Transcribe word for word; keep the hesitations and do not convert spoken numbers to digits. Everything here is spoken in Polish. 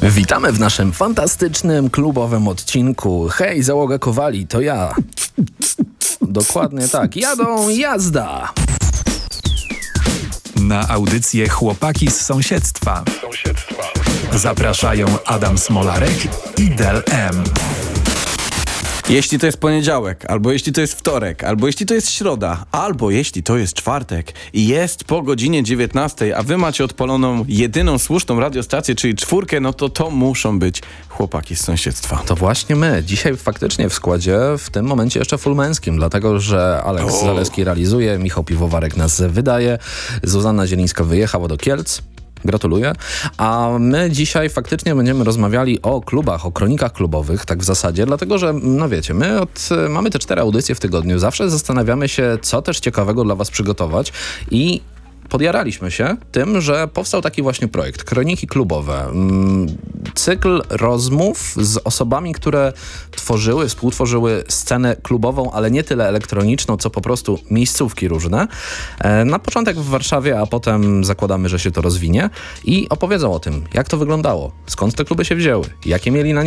Witamy w naszym fantastycznym, klubowym odcinku. Hej, załoga Kowali, to ja. Dokładnie tak. Jadą jazda. Na audycję Chłopaki z sąsiedztwa. Zapraszają Adam Smolarek i Del M. Jeśli to jest poniedziałek, albo jeśli to jest wtorek, albo jeśli to jest środa, albo jeśli to jest czwartek i jest po godzinie dziewiętnastej, a wy macie odpaloną jedyną słuszną radiostację, czyli czwórkę, no to to muszą być chłopaki z sąsiedztwa. To właśnie my. Dzisiaj faktycznie w składzie, w tym momencie jeszcze full męskim, dlatego że Aleks O. Zaleski realizuje, Michał Piwowarek nas wydaje, Zuzanna Zielińska wyjechała do Kielc. Gratuluję. A my dzisiaj faktycznie będziemy rozmawiali o klubach, o kronikach klubowych, tak w zasadzie, dlatego że, no wiecie, my od, mamy te cztery audycje w tygodniu, zawsze zastanawiamy się, co też ciekawego dla was przygotować i podjaraliśmy się tym, że powstał taki właśnie projekt, Kroniki Klubowe. Cykl rozmów z osobami, które tworzyły, współtworzyły scenę klubową, ale nie tyle elektroniczną, co po prostu miejscówki różne. Na początek w Warszawie, a potem zakładamy, że się to rozwinie i opowiedzą o tym, jak to wyglądało, skąd te kluby się wzięły, jakie mieli na